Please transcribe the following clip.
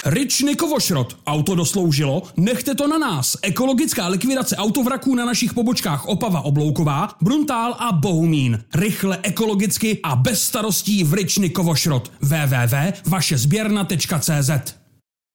Ryczny Kovošrot. Auto dosloužilo? Nechte to na nás. Ekologická likvidace autovraků na našich pobočkách Opava Oblouková, Bruntál a Bohumín. Rychle, ekologicky a bez starostí v Ryczny Kovošrot. www.vašezběrna.cz